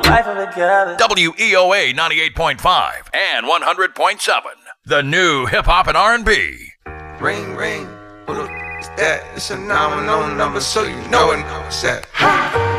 life together. WEOA 98.5 and 100.7. The new hip hop and R&B. Ring, ring. Who the f*** is that? It's a 910 number, so you know it. It's that.